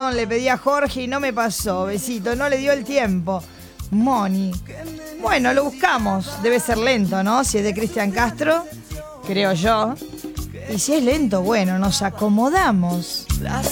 perdón, le pedí a Jorge y no me pasó. Besito, no le dio el tiempo. Moni. Bueno, lo buscamos. Debe ser lento, ¿no? Si es de Cristian Castro, creo yo. Y si es lento, bueno, nos acomodamos.